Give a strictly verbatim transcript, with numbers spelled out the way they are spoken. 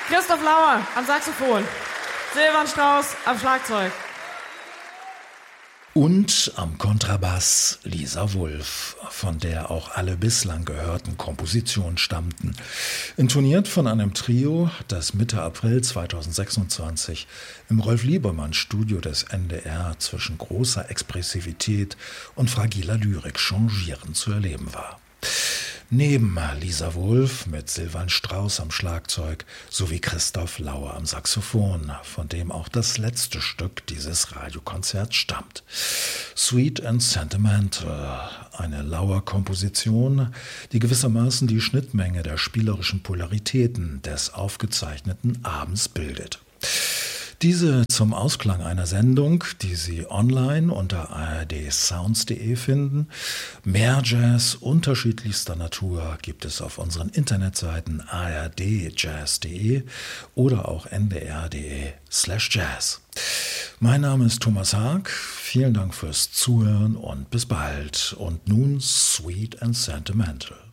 Christoph Lauer am Saxophon. Silvan Strauß am Schlagzeug. Und am Kontrabass Lisa Wulff, von der auch alle bislang gehörten Kompositionen stammten. Intoniert von einem Trio, das Mitte April zweitausendsechsundzwanzig im Rolf-Liebermann-Studio des N D R zwischen großer Expressivität und fragiler Lyrik changierend zu erleben war. Neben Lisa Wulff mit Silvan Strauß am Schlagzeug sowie Christoph Lauer am Saxophon, von dem auch das letzte Stück dieses Radiokonzerts stammt. Sweet and Sentimental, eine Lauer-Komposition, die gewissermaßen die Schnittmenge der spielerischen Polaritäten des aufgezeichneten Abends bildet. Diese zum Ausklang einer Sendung, die Sie online unter a r d sounds punkt d e finden. Mehr Jazz unterschiedlichster Natur gibt es auf unseren Internetseiten a r d jazz punkt d e oder auch n d r punkt d e slash jazz. Mein Name ist Thomas Haag. Vielen Dank fürs Zuhören und bis bald. Und nun Sweet and Sentimental.